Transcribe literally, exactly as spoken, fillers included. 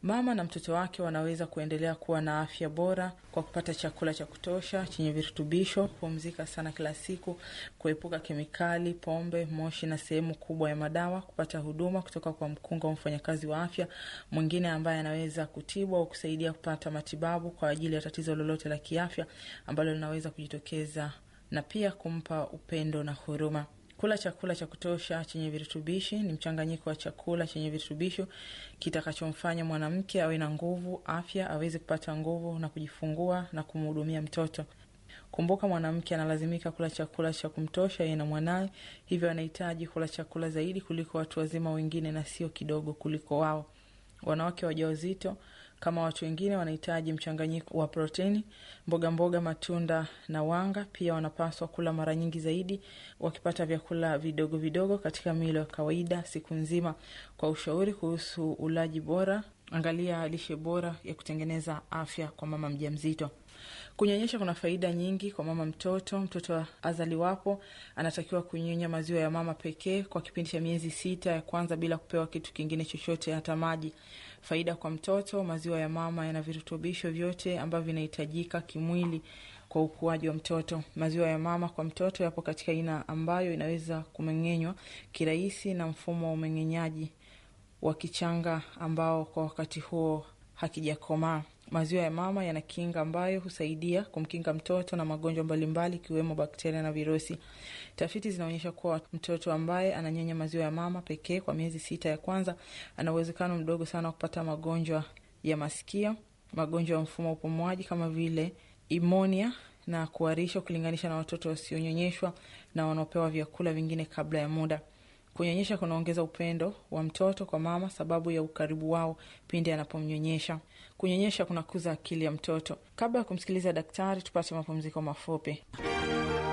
Mama na mtoto wake wanaweza kuendelea kuwa na afya bora kwa kupata chakula cha kutosha chenye virutubisho, kupumzika sana kila siku, kuepuka kemikali, pombe, moshi na sehemu kubwa ya madawa, kupata huduma kutoka kwa mkunga wa mfanyakazi wa afya mwingine ambaye anaweza kutibu au kusaidia kupata matibabu kwa ajili ya tatizo lolote la kiafya ambalo linaweza kujitokeza, na pia kumpa upendo na huruma. Kula chakula cha kutosha chenye virutubishi ni mchanganyiko wa chakula chenye virutubisho kitakachomfanya mwanamke awe na nguvu, afya, aweze kupata nguvu na kujifungua na kumhudumia mtoto. Kumbuka, mwanamke analazimika kula chakula cha kumtosha yeye na mwanae, hivyo anahitaji kula chakula zaidi kuliko watu wazima wengine na sio kidogo kuliko wao. Wanawake wajawazito kama watu wengine wanahitaji mchanganyiko wa protini, mboga mboga, matunda na wanga. Pia wanapaswa kula mara nyingi zaidi, wakipata vyakula vidogo vidogo katika milo ya kawaida siku nzima. Kwa ushauri kuhusu ulaji bora, angalia lishe bora ya kutengeneza afya kwa mama mjamzito. Kunyonyesha kuna faida nyingi kwa mama mtoto. Mtoto azaliwapo anatakiwa kunyonya maziwa ya mama pekee kwa kipindi cha miezi sita ya kwanza bila kupewa kitu kingine chochote, hata maji. Faida kwa mtoto: maziwa ya mama yana virutubisho vyote ambavyo vinahitajika kimwili kwa ukuaji wa mtoto. Maziwa ya mama kwa mtoto yapo katika aina ambayo inaweza kumeng'enywa kirahisi na mfumo wa umeng'enyaji wa kichanga ambao kwa wakati huo hakijakomaa. Maziwa ya mama yana kinga ambayo husaidia kumkinga mtoto na magonjwa mbalimbali ikiwemo bakteria na virusi. Tafiti zinaonyesha kuwa mtoto ambaye ananyonya maziwa ya mama pekee kwa miezi sita ya kwanza ana uwezekano mdogo sana kupata magonjwa ya masikio, magonjwa ya mfumo wa upumuaji kama vile pneumonia na kuharisha kulinganisha na watoto wasionyonyeshwa na wanaopewa vyakula vingine kabla ya muda. Kunyonyesha kunaongeza upendo wa mtoto kwa mama sababu ya ukaribu wao pindi anapomnyonyesha. Kunyonyesha kunakuza akili ya mtoto. Kabla ya kumsikiliza daktari, tupate mapumziko mafupi.